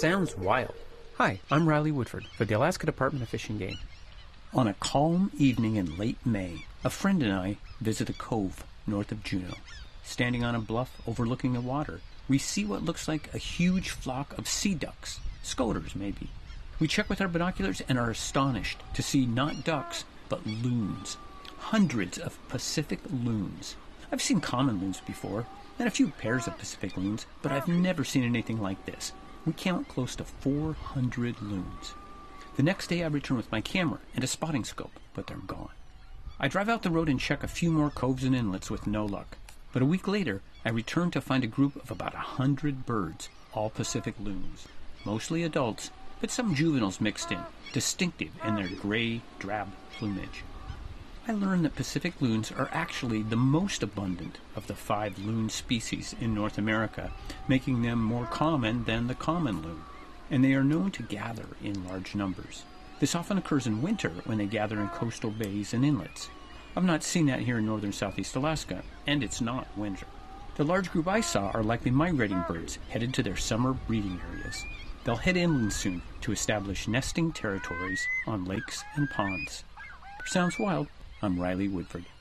sounds wild. Hi, I'm Riley Woodford for the Alaska Department of Fish and Game. On a calm evening in late May, a friend and I visit a cove north of Juneau. Standing on a bluff overlooking the water, we see what looks like a huge flock of sea ducks, scoters maybe. We check with our binoculars and are astonished to see not ducks, but loons. Hundreds of Pacific loons. I've seen common loons before, and a few pairs of Pacific loons, but I've never seen anything like this. We count close to 400 loons. The next day I return with my camera and a spotting scope, but they're gone. I drive out the road and check a few more coves and inlets with no luck. But a week later, I return to find a group of about 100 birds, all Pacific loons. Mostly adults, but some juveniles mixed in, distinctive in their gray, drab plumage. I learned that Pacific loons are actually the most abundant of the 5 loon species in North America, making them more common than the common loon, and they are known to gather in large numbers. This often occurs in winter when they gather in coastal bays and inlets. I've not seen that here in northern southeast Alaska, and it's not winter. The large group I saw are likely migrating birds headed to their summer breeding areas. They'll head inland soon to establish nesting territories on lakes and ponds. Sounds wild. I'm Riley Woodford.